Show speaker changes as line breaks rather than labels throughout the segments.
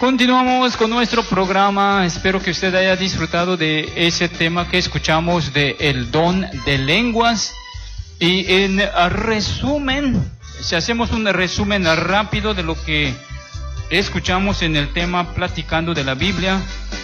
Continuamos con nuestro programa. Espero que usted haya disfrutado de ese tema que escuchamos de el don de lenguas. Y en resumen, si hacemos un resumen rápido de lo que escuchamos en el tema platicando de la Biblia.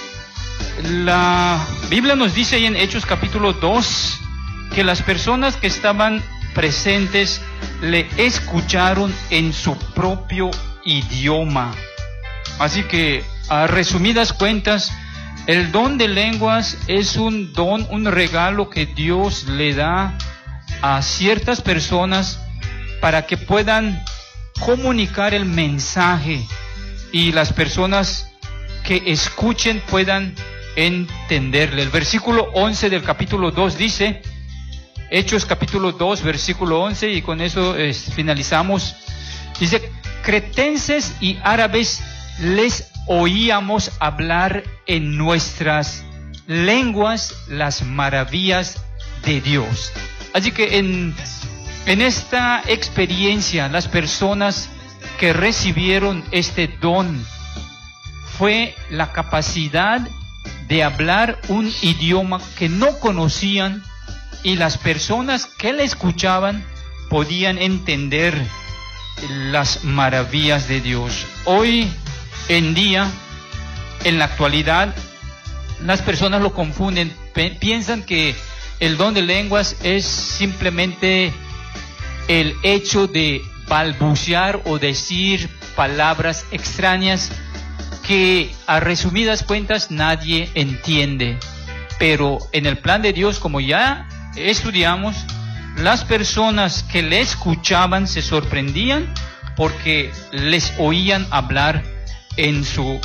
La Biblia nos dice ahí en Hechos capítulo 2 que las personas que estaban presentes le escucharon en su propio idioma. Así que, a resumidas cuentas, el don de lenguas es un don, un regalo que Dios le da a ciertas personas para que puedan comunicar el mensaje y las personas que escuchen puedan entenderle. El versículo 11 del capítulo 2 dice, Hechos capítulo 2, versículo 11, y con eso finalizamos. Dice, cretenses y árabes les oíamos hablar en nuestras lenguas las maravillas de Dios. Así que en esta experiencia, las personas que recibieron este don fue la capacidad de hablar un idioma que no conocían, y las personas que le escuchaban podían entender las maravillas de Dios. Hoy en día, en la actualidad, las personas lo confunden, piensan que el don de lenguas es simplemente el hecho de balbucear o decir palabras extrañas que a resumidas cuentas nadie entiende. Pero en el plan de Dios, como ya estudiamos, las personas que le escuchaban se sorprendían porque les oían hablar en su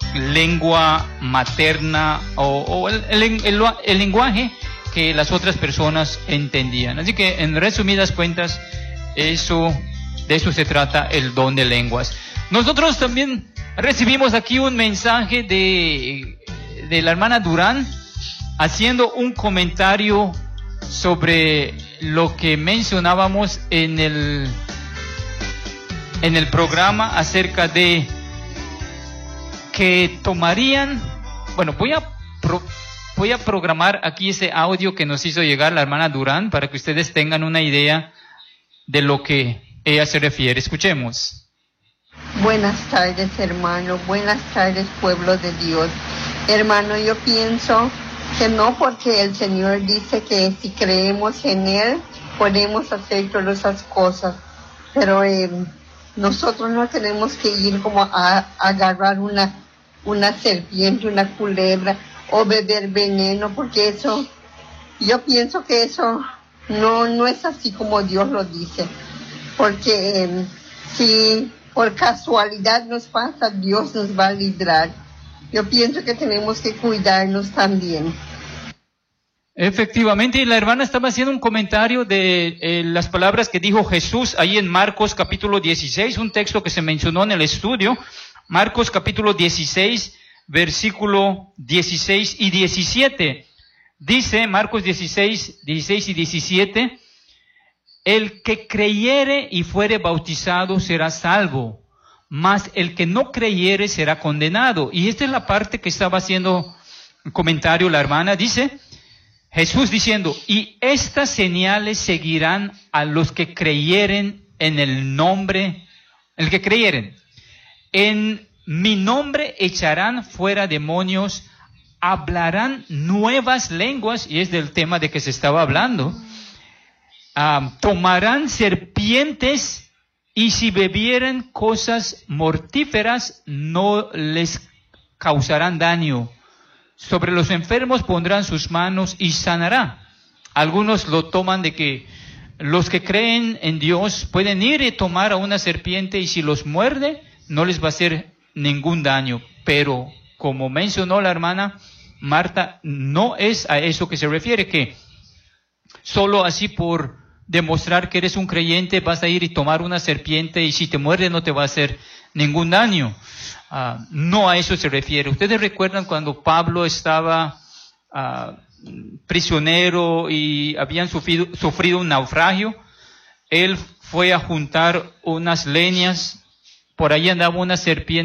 lengua materna o el lenguaje que las otras personas entendían. Así que en resumidas cuentas, de eso se trata el don de lenguas. Nosotros también recibimos aquí un mensaje de la hermana Durán haciendo un comentario sobre lo que mencionábamos en el programa acerca de que tomarían, bueno, voy a programar aquí ese audio que nos hizo llegar la hermana Durán para que ustedes tengan una idea de lo que ella se refiere. Escuchemos.
Buenas tardes, hermano. Buenas tardes, pueblo de Dios. Hermano, yo pienso que no, porque el Señor dice que si creemos en Él, podemos hacer todas esas cosas. Pero nosotros no tenemos que ir como a agarrar una serpiente, una culebra, o beber veneno, porque eso, yo pienso que eso no es así como Dios lo dice. Porque si por casualidad nos pasa, Dios nos va a librar. Yo pienso que tenemos que cuidarnos también.
Efectivamente, y la hermana estaba haciendo un comentario de las palabras que dijo Jesús ahí en Marcos capítulo 16, un texto que se mencionó en el estudio. Marcos capítulo 16, versículo 16 y 17. Dice Marcos 16 y 17, el que creyere y fuere bautizado será salvo, mas el que no creyere será condenado. Y esta es la parte que estaba haciendo un comentario la hermana. Dice Jesús diciendo, y estas señales seguirán a los que creyeren en el nombre, el que creyeren. En mi nombre echarán fuera demonios, hablarán nuevas lenguas, y es del tema de que se estaba hablando. Tomarán serpientes, y si bebieren cosas mortíferas no les causarán daño. Sobre los enfermos pondrán sus manos y sanará. Algunos lo toman de que los que creen en Dios pueden ir y tomar a una serpiente, y si los muerde no les va a hacer ningún daño. Pero como mencionó la hermana Marta, no es a eso que se refiere, que solo así por demostrar que eres un creyente vas a ir y tomar una serpiente, y si te muerde no te va a hacer ningún daño. No a eso se refiere. Ustedes recuerdan cuando Pablo estaba prisionero y habían sufrido un naufragio. Él fue a juntar unas leñas, por ahí andaba una serpiente